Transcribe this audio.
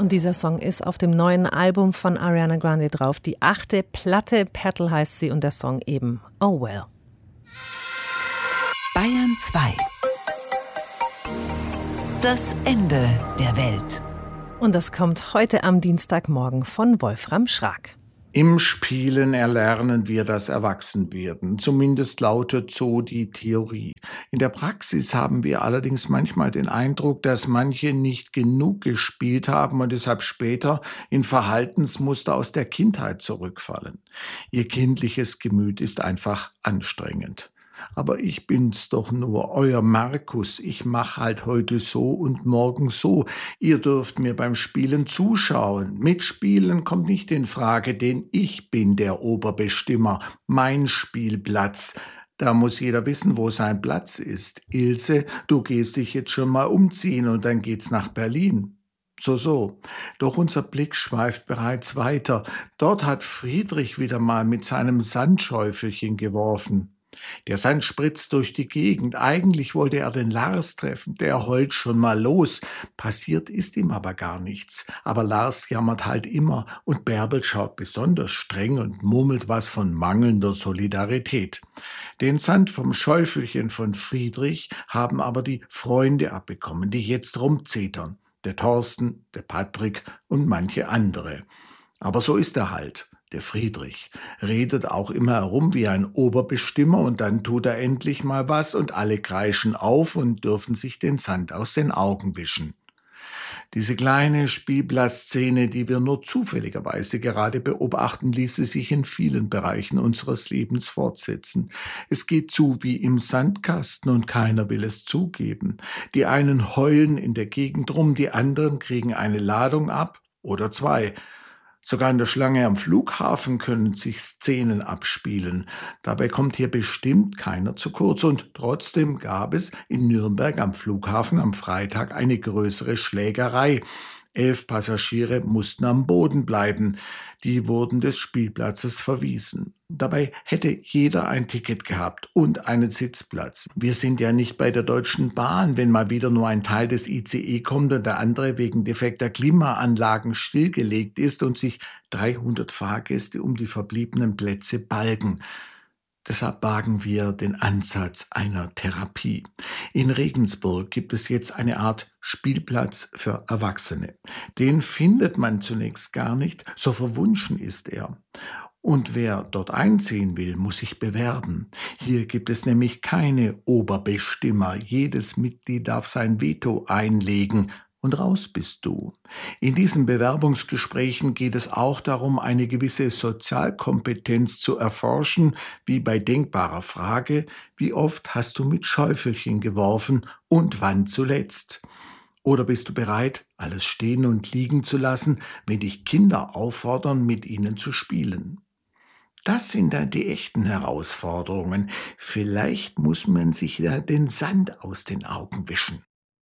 Und dieser Song ist auf dem neuen Album von Ariana Grande drauf. Die 8. Platte, Petal heißt sie, und der Song eben Oh Well. Bayern 2. Das Ende der Welt. Und das kommt heute am Dienstagmorgen von Wolfram Schrag. Im Spielen erlernen wir das Erwachsenwerden. Zumindest lautet so die Theorie. In der Praxis haben wir allerdings manchmal den Eindruck, dass manche nicht genug gespielt haben und deshalb später in Verhaltensmuster aus der Kindheit zurückfallen. Ihr kindliches Gemüt ist einfach anstrengend. Aber ich bin's doch nur, euer Markus. Ich mach halt heute so und morgen so. Ihr dürft mir beim Spielen zuschauen. Mitspielen kommt nicht in Frage, denn ich bin der Oberbestimmer. Mein Spielplatz. Da muss jeder wissen, wo sein Platz ist. Ilse, du gehst dich jetzt schon mal umziehen und dann geht's nach Berlin. So. Doch unser Blick schweift bereits weiter. Dort hat Friedrich wieder mal mit seinem Sandschäufelchen geworfen. Der Sand spritzt durch die Gegend. Eigentlich wollte er den Lars treffen. Der heult schon mal los. Passiert ist ihm aber gar nichts. Aber Lars jammert halt immer und Bärbel schaut besonders streng und murmelt was von mangelnder Solidarität. Den Sand vom Schäufelchen von Friedrich haben aber die Freunde abbekommen, die jetzt rumzetern. Der Thorsten, der Patrick und manche andere. Aber so ist er halt. Der Friedrich redet auch immer herum wie ein Oberbestimmer und dann tut er endlich mal was und alle kreischen auf und dürfen sich den Sand aus den Augen wischen. Diese kleine Spielplatzszene, die wir nur zufälligerweise gerade beobachten, ließe sich in vielen Bereichen unseres Lebens fortsetzen. Es geht zu wie im Sandkasten und keiner will es zugeben. Die einen heulen in der Gegend rum, die anderen kriegen eine Ladung ab oder 2. Sogar in der Schlange am Flughafen können sich Szenen abspielen. Dabei kommt hier bestimmt keiner zu kurz. Und trotzdem gab es in Nürnberg am Flughafen am Freitag eine größere Schlägerei. 11 Passagiere mussten am Boden bleiben. Die wurden des Spielplatzes verwiesen. Dabei hätte jeder ein Ticket gehabt und einen Sitzplatz. Wir sind ja nicht bei der Deutschen Bahn, wenn mal wieder nur ein Teil des ICE kommt und der andere wegen defekter Klimaanlagen stillgelegt ist und sich 300 Fahrgäste um die verbliebenen Plätze balgen. Deshalb wagen wir den Ansatz einer Therapie. In Regensburg gibt es jetzt eine Art Spielplatz für Erwachsene. Den findet man zunächst gar nicht, so verwunschen ist er. Und wer dort einziehen will, muss sich bewerben. Hier gibt es nämlich keine Oberbestimmer. Jedes Mitglied darf sein Veto einlegen. Und raus bist du. In diesen Bewerbungsgesprächen geht es auch darum, eine gewisse Sozialkompetenz zu erforschen, wie bei denkbarer Frage, wie oft hast du mit Schäufelchen geworfen und wann zuletzt? Oder bist du bereit, alles stehen und liegen zu lassen, wenn dich Kinder auffordern, mit ihnen zu spielen? Das sind dann die echten Herausforderungen. Vielleicht muss man sich da den Sand aus den Augen wischen.